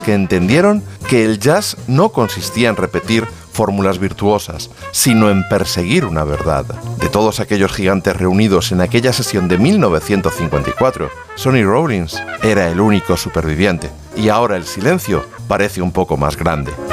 que entendieron que el jazz no consistía en repetir fórmulas virtuosas, sino en perseguir una verdad. De todos aquellos gigantes reunidos en aquella sesión de 1954, Sonny Rollins era el único superviviente, y ahora el silencio parece un poco más grande.